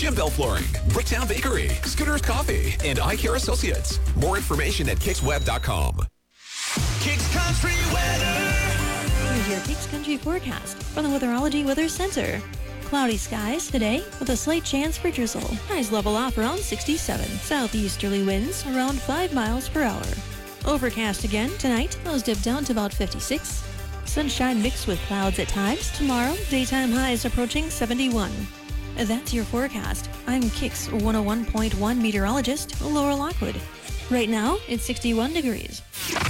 Jim Bell Flooring, Bricktown Bakery, Scooter's Coffee, and Eye Care Associates. More information at kicksweb.com. Kicks Country Weather. Here's your Kicks Country forecast from the Weatherology Weather Center. Cloudy skies today with a slight chance for drizzle. Highs level off around 67. Southeasterly winds around 5 miles per hour. Overcast again tonight. Lows dip down to about 56. Sunshine mixed with clouds at times. Tomorrow, daytime highs approaching 71. That's your forecast. I'm Kicks 101.1 meteorologist Laura Lockwood. Right now, it's 61 degrees.